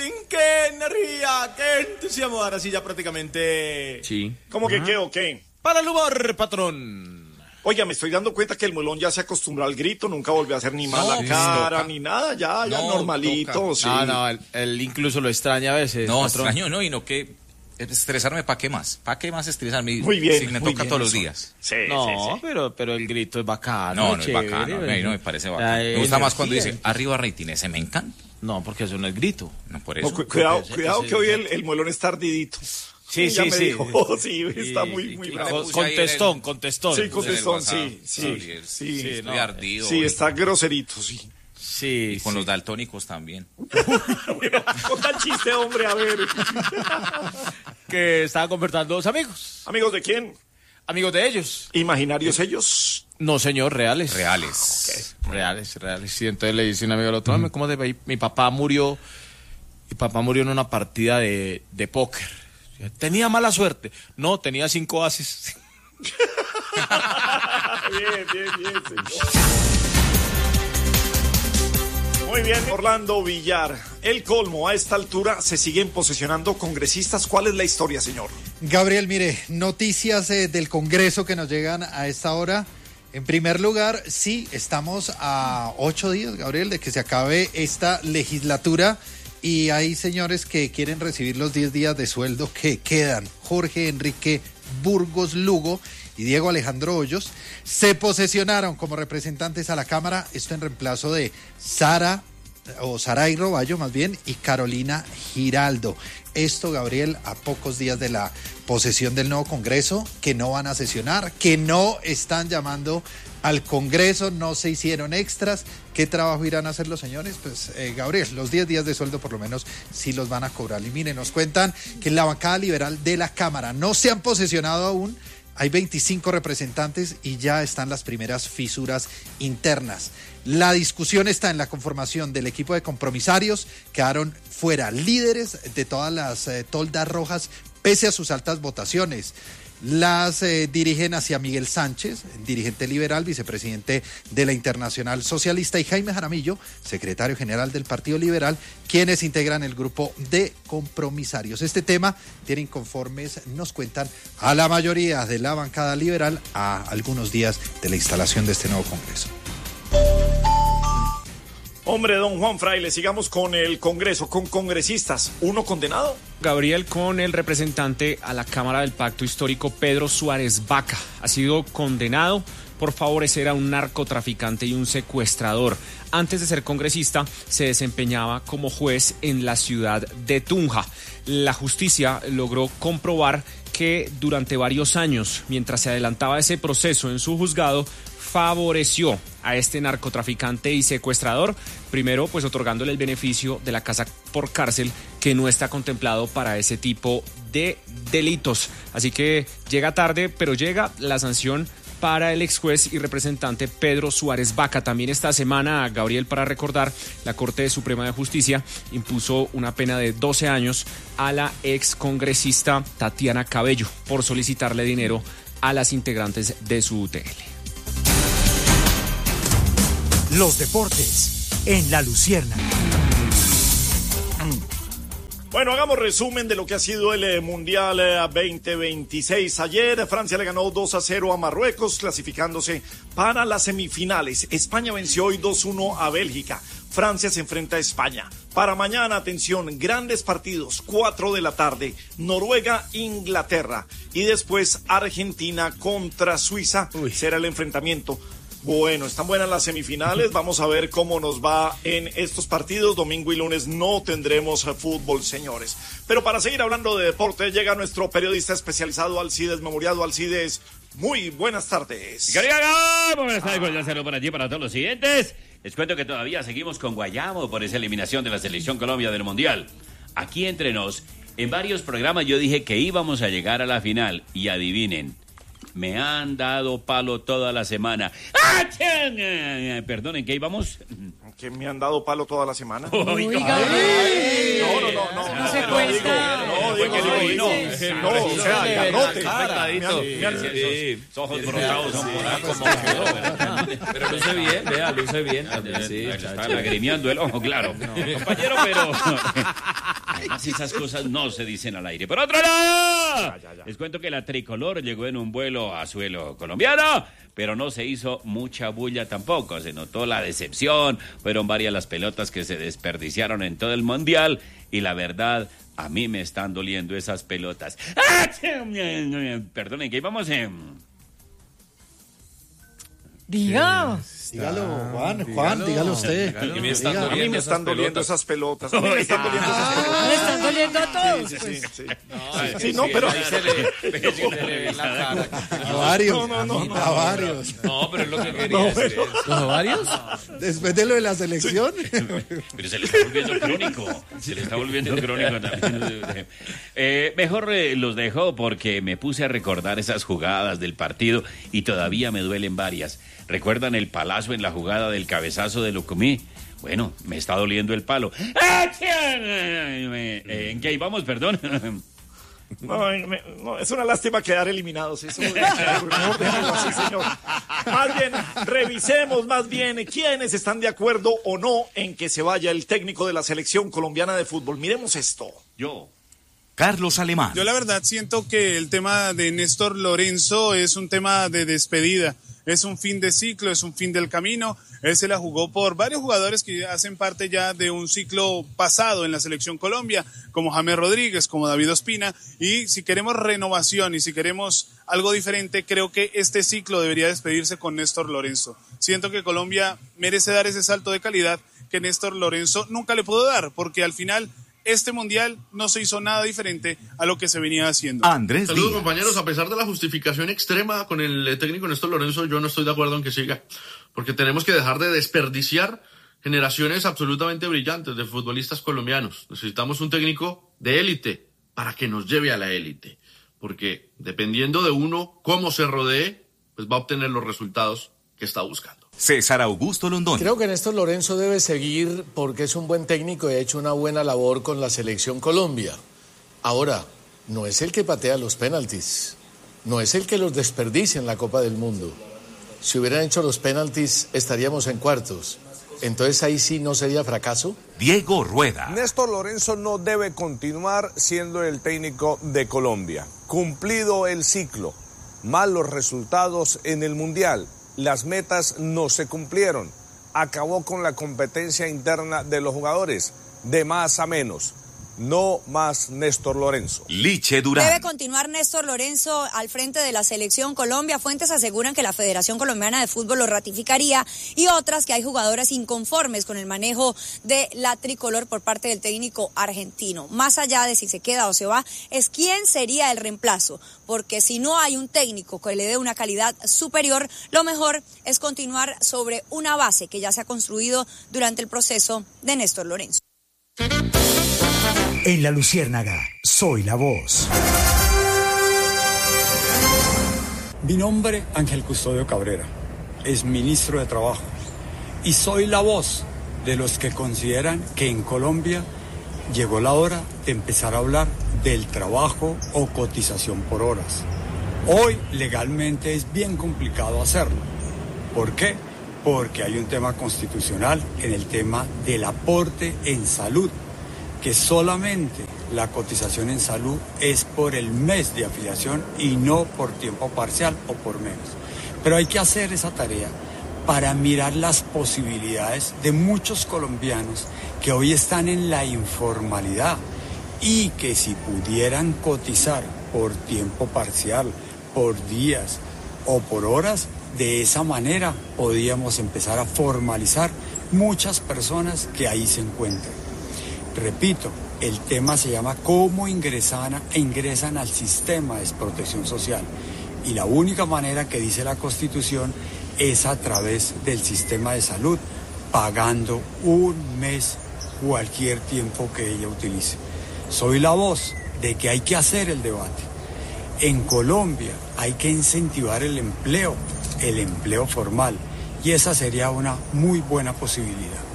qué energía, qué entusiasmo. Ahora sí, ya prácticamente... Sí. ¿Cómo que qué o qué? Para el humor, patrón. Oiga, me estoy dando cuenta que el Muelón ya se acostumbró al grito, nunca volvió a hacer ni mala cara, toca. ni nada, ya No, normalito, toca. sí. No, él incluso lo extraña a veces. No, patrón. extraño no, y no que estresarme, ¿para qué más? ¿Para qué más estresarme? Muy bien, si me muy toca bien todos los eso. días. Sí, No, sí. pero el grito es bacano. No, no es chévere, bacano, no me parece bacano. La Me gusta más cuando energía. dice, arriba rating, ese me encanta. No, porque eso no es grito. No, por No, eso. cuidado ese- que hoy el Muelón está ardidito. Sí, ya sí, me sí. dijo, sí, está Y- muy y- bravo. puse ahí en el- Contestón. Sí, contestón, en el sí, WhatsApp. sí. Estoy no. ardido. Sí, hoy. está groserito, sí. Sí, Y con sí. los daltónicos también. Bueno, conta el chiste, hombre, a ver. Que estaban conversando dos amigos. ¿Amigos de quién? Amigos de ellos. ¿Imaginarios ellos? No, señor, reales. Reales. Reales. Y entonces le dice un amigo al otro, "Hombre, ¿cómo te va? Mi papá murió en una partida de póker. Tenía mala suerte. No, tenía 5 ases. Bien, señor. Muy bien, Orlando Villar. El colmo, a esta altura se siguen posesionando congresistas. ¿Cuál es la historia, señor? Gabriel, mire, noticias del Congreso que nos llegan a esta hora. En primer lugar, sí, estamos a 8 días, Gabriel, de que se acabe esta legislatura y hay señores que quieren recibir los 10 días de sueldo que quedan. Jorge Enrique Burgos Lugo y Diego Alejandro Hoyos se posesionaron como representantes a la Cámara, esto en reemplazo de Saray Roballo más bien, y Carolina Giraldo. Esto, Gabriel, a pocos días de la posesión del nuevo Congreso, que no van a sesionar, que no están llamando al Congreso, no se hicieron extras. ¿Qué trabajo irán a hacer los señores? Pues, Gabriel, los 10 días de sueldo por lo menos sí los van a cobrar. Y miren, nos cuentan que en la bancada liberal de la Cámara no se han posesionado aún. Hay 25 representantes y ya están las primeras fisuras internas. La discusión está en la conformación del equipo de compromisarios. Quedaron fuera líderes de todas las toldas rojas pese a sus altas votaciones. Las dirigen hacia Miguel Sánchez, dirigente liberal, vicepresidente de la Internacional Socialista, y Jaime Jaramillo, secretario general del Partido Liberal, quienes integran el grupo de compromisarios. Este tema tiene inconformes, nos cuentan, a la mayoría de la bancada liberal a algunos días de la instalación de este nuevo Congreso. Hombre, don Juan Fraile, sigamos con el Congreso, con congresistas. ¿Uno condenado? Gabriel, con el representante a la Cámara del Pacto Histórico, Pedro Suárez Vaca. Ha sido condenado por favorecer a un narcotraficante y un secuestrador. Antes de ser congresista, se desempeñaba como juez en la ciudad de Tunja. La justicia logró comprobar que durante varios años, mientras se adelantaba ese proceso en su juzgado, favoreció a este narcotraficante y secuestrador, primero pues otorgándole el beneficio de la casa por cárcel que no está contemplado para ese tipo de delitos. Así que llega tarde, pero llega la sanción para el ex juez y representante Pedro Suárez Vaca. También esta semana, Gabriel, para recordar, la Corte Suprema de Justicia impuso una pena de 12 años a la ex congresista Tatiana Cabello por solicitarle dinero a las integrantes de su UTL. Los deportes en La Luciérnaga. Bueno, hagamos resumen de lo que ha sido el Mundial 2026. Ayer Francia le ganó 2-0 a Marruecos, clasificándose para las semifinales. España venció hoy 2-1 a Bélgica. Francia se enfrenta a España. Para mañana, atención, grandes partidos, 4 de la tarde, Noruega, Inglaterra. Y después Argentina contra Suiza. Será el enfrentamiento. Bueno, están buenas las semifinales, vamos a ver cómo nos va en estos partidos. Domingo y lunes no tendremos fútbol, señores. Pero para seguir hablando de deporte, llega nuestro periodista especializado Alcides Memoriado. Alcides, muy buenas tardes. Buenas tardes, cordial saludo para ti y para todos los siguientes. Les cuento que todavía seguimos con Guayamo por esa eliminación de la Selección Colombia del Mundial. Aquí entre nos, en varios programas yo dije que íbamos a llegar a la final y adivinen. Me han dado palo toda la semana. ¡Ah, perdonen, ¿qué íbamos? Que me han dado palo toda la semana. Oiga. No se cuesta. No, o sea, garrote. Esos ojos brotados son por ahí. Pero luce bien, vea, luce bien. Sí, está lagrimeando el ojo, claro. Compañero, pero Así esas cosas no se dicen al aire. Por otro lado, les cuento que la tricolor llegó en un vuelo a suelo colombiano, pero no se hizo mucha bulla tampoco. Se notó la decepción, fueron varias las pelotas que se desperdiciaron en todo el mundial y la verdad, a mí me están doliendo esas pelotas. Perdonen, que íbamos en... Diga. Dígalo, Juan, dígalo usted. A mí me están doliendo esas pelotas. A mí me están doliendo esas pelotas. Me están doliendo a todos. Sí, no, pero... A varios. A varios. No, pero es lo que quería decir. ¿Los ovarios? Después de lo de la selección. Pero se le está volviendo crónico. Se le está volviendo crónico también. Mejor los dejo porque me puse a recordar esas jugadas del partido y todavía me duelen varias. ¿Recuerdan el palazo en la jugada del cabezazo de Lucumí? Bueno, me está doliendo el palo. ¿En qué íbamos, perdón? No, es una lástima quedar eliminados. Eso, mejor déjenlo así, señor. Más bien, revisemos quiénes están de acuerdo o no en que se vaya el técnico de la selección colombiana de fútbol. Miremos esto. Yo. Carlos Alemán. Yo la verdad siento que el tema de Néstor Lorenzo es un tema de despedida. Es un fin de ciclo, es un fin del camino. Él se la jugó por varios jugadores que hacen parte ya de un ciclo pasado en la Selección Colombia, como James Rodríguez, como David Ospina. Y si queremos renovación y si queremos algo diferente, creo que este ciclo debería despedirse con Néstor Lorenzo. Siento que Colombia merece dar ese salto de calidad que Néstor Lorenzo nunca le pudo dar, porque al final este mundial no se hizo nada diferente a lo que se venía haciendo. Andrés Saludos, Díaz. compañeros. A pesar de la justificación extrema con el técnico Néstor Lorenzo, yo no estoy de acuerdo en que siga, porque tenemos que dejar de desperdiciar generaciones absolutamente brillantes de futbolistas colombianos. Necesitamos un técnico de élite para que nos lleve a la élite, porque dependiendo de uno cómo se rodee, pues va a obtener los resultados que está buscando. César Augusto Londoño. Creo que Néstor Lorenzo debe seguir porque es un buen técnico y ha hecho una buena labor con la Selección Colombia. Ahora, no es el que patea los penaltis, no es el que los desperdicia en la Copa del Mundo. Si hubieran hecho los penaltis, estaríamos en cuartos. Entonces ahí sí no sería fracaso. Diego Rueda. Néstor Lorenzo no debe continuar siendo el técnico de Colombia. Cumplido el ciclo, malos resultados en el Mundial. Las metas no se cumplieron. Acabó con la competencia interna de los jugadores. De más a menos. No más Néstor Lorenzo. Liche Durán. Debe continuar Néstor Lorenzo al frente de la Selección Colombia. Fuentes aseguran que la Federación Colombiana de Fútbol lo ratificaría y otras que hay jugadores inconformes con el manejo de la tricolor por parte del técnico argentino. Más allá de si se queda o se va, es quién sería el reemplazo, porque si no hay un técnico que le dé una calidad superior, lo mejor es continuar sobre una base que ya se ha construido durante el proceso de Néstor Lorenzo. En La Luciérnaga, soy la voz. Mi nombre, Ángel Custodio Cabrera, es ministro de Trabajo y soy la voz de los que consideran que en Colombia llegó la hora de empezar a hablar del trabajo o cotización por horas. Hoy legalmente es bien complicado hacerlo. ¿Por qué? Porque hay un tema constitucional en el tema del aporte en salud, que solamente la cotización en salud es por el mes de afiliación y no por tiempo parcial o por menos. Pero hay que hacer esa tarea para mirar las posibilidades de muchos colombianos que hoy están en la informalidad y que si pudieran cotizar por tiempo parcial, por días o por horas, de esa manera podíamos empezar a formalizar muchas personas que ahí se encuentran. Repito, el tema se llama cómo ingresan al sistema de protección social. Y la única manera que dice la Constitución es a través del sistema de salud, pagando un mes cualquier tiempo que ella utilice. Soy la voz de que hay que hacer el debate. En Colombia hay que incentivar el empleo formal, y esa sería una muy buena posibilidad.